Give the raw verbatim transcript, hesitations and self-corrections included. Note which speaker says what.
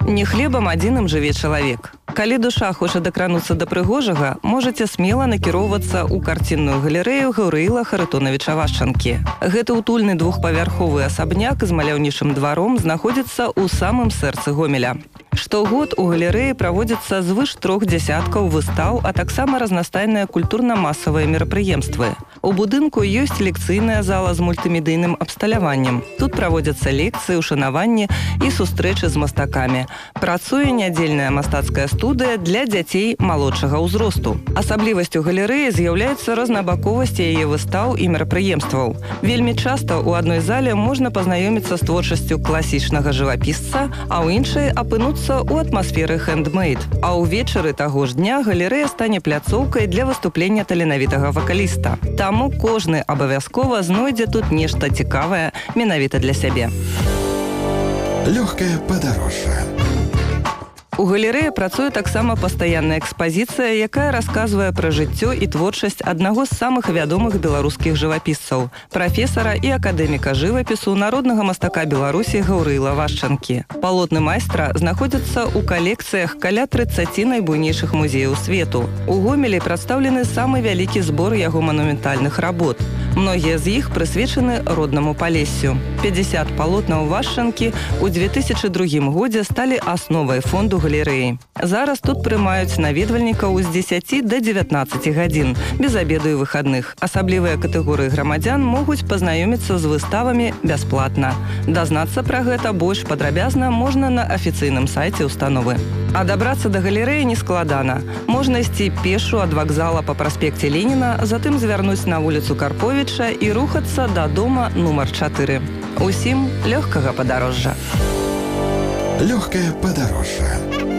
Speaker 1: Не хлебам адзіным жыве чалавек. Калі душа хоча дакрануцца да прыгожага, можаце смела накіроўвацца ў карцінную галерэю Гаўрыіла Харытонавіча Вашчанкі. Гэты утульны двухпавярховы асабняк з маляўнічым дваром знаходзіцца ў самым сэрцы Гомеля. Штогод у галерэі праводзіцца звыш трох дзясяткаў выстаў, а таксама разнастайныя культурна-масавыя мерапрыемствы. У будынку ёсць лекцыйная зала з мультымедыйным абсталяваннем. Тут праводзяцца лекцыі, ушанаванні і сустрэчы з мастакамі. Працуе нядзельная мастацкая студыя для дзяцей малодшага ўзросту. Асаблівасцю галерэі з'яўляецца рознабаковасць яе выстаў і мерапрыемстваў. Вельмі часта ў адной зале можна пазнаёміцца з творчасцю класічнага жывапісца, а ў іншай апынуцца ў атмасферы хэндмейд. А ўвечары таго ж дня галерэя стане пляцоўкай для выступлення таленавітага вакаліста. Таму кожны абавязкова знойдзе тут нешта цікавае менавіта для сябе.
Speaker 2: Лёгкае падарожжа.
Speaker 1: У галерэі працуе таксама пастаянная экспазіцыя, якая расказвае пра жыццё і творчасць аднаго з самых вядомых беларускіх жывапісцаў, прафесара і акадэміка жывапісу, народнага мастака Беларусі Гаўрыіла Вашчанкі. Палотны майстра знаходзяцца ў калекцыях каля трыццаці найбуйнейшых музеяў свету. У Гомелі прадстаўлены самы вялікі збор яго манументальных работ. Многія з іх прысвечаны роднаму Палессю. пяцьдзясят палотнаў Вашчанкі ў дзве тысячы другім годзе сталі асновай фонду галерэі. Зараз тут прымаюць наведвальнікаў з дзесяці да дзевятнаццаці гадзін, без абеду і выхадных. Асаблівыя катэгорыі грамадзян могуць пазнаёміцца з выставамі бясплатна. Дазнацца пра гэта больш падрабязна можна на афіцыйным сайце установы. А дабрацца да галерэі нескладана. Можна ісці пешу ад вакзала па праспекце Леніна, затым звярнуць на вуліцу Карповіча і рухацца да дома нумар чатыры. Усім лёгкага падарожжа.
Speaker 2: Лёгкае падарожжа.